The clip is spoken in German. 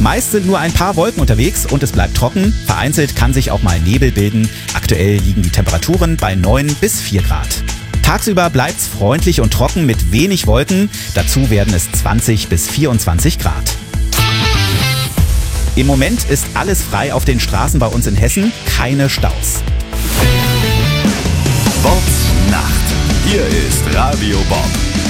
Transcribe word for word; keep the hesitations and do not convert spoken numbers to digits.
Meist sind nur ein paar Wolken unterwegs und es bleibt trocken. Vereinzelt kann sich auch mal Nebel bilden. Aktuell liegen die Temperaturen bei neun bis vier Grad. Tagsüber bleibt's freundlich und trocken mit wenig Wolken. Dazu werden es zwanzig bis vierundzwanzig Grad. Im Moment ist alles frei auf den Straßen bei uns in Hessen. Keine Staus. Bob Nacht. Hier ist Radio Bob.